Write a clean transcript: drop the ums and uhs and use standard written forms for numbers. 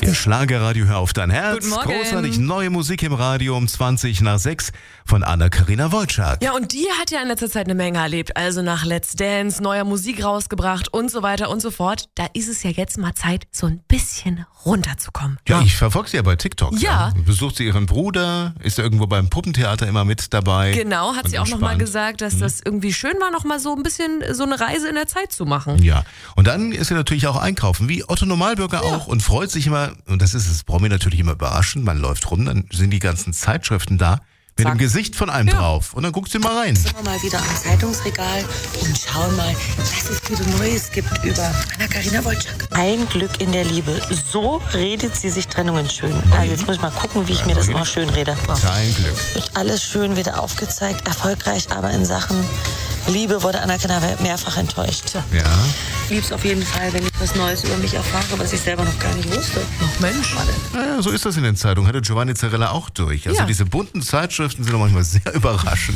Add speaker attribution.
Speaker 1: Ihr Schlagerradio, hör auf dein Herz.
Speaker 2: Guten Morgen.
Speaker 1: Großartig neue Musik im Radio um 6:20 von Anna-Karina Wojcik.
Speaker 2: Ja, und die hat ja in letzter Zeit eine Menge erlebt. Also nach Let's Dance, neuer Musik rausgebracht und so weiter und so fort. Da ist es ja jetzt mal Zeit, so ein bisschen runterzukommen.
Speaker 1: Ja, ich verfolge sie ja bei TikTok.
Speaker 2: Ja.
Speaker 1: Besucht sie ihren Bruder, ist ja irgendwo beim Puppentheater immer mit dabei.
Speaker 2: Genau, hat
Speaker 1: Und
Speaker 2: sie auch nochmal
Speaker 1: entspannt.
Speaker 2: gesagt, dass das irgendwie schön war, nochmal so ein bisschen so eine Reise in der Zeit zu machen.
Speaker 1: Ja, und dann ist sie natürlich auch einkaufen, wie Otto Normalbürger auch, und freut sich immer, und das ist das Promi natürlich immer überraschend, man läuft rum, dann sind die ganzen Zeitschriften da, mit dem Gesicht von einem drauf, und dann guckst du mal rein.
Speaker 3: Sind wir mal wieder am Zeitungsregal und schauen mal, was es wieder Neues gibt über Anna-Karina Wojcik. Ein Glück in der Liebe. So redet sie sich Trennungen schön. Also jetzt muss ich mal gucken, wie ich mir das immer schön rede.
Speaker 1: Kein Glück.
Speaker 3: Wird alles schön wieder aufgezeigt, erfolgreich, aber in Sachen Liebe wurde Anna-Karina mehrfach enttäuscht.
Speaker 1: Ja.
Speaker 3: Ich lieb's auf jeden Fall, wenn ich was Neues über mich erfahre, was ich selber noch gar nicht wusste.
Speaker 2: Ach Mensch.
Speaker 1: Naja, so ist das in den Zeitungen, hatte Giovanni Zarella auch durch. Also
Speaker 2: Ja.
Speaker 1: diese bunten Zeitschriften sind doch manchmal sehr überraschend.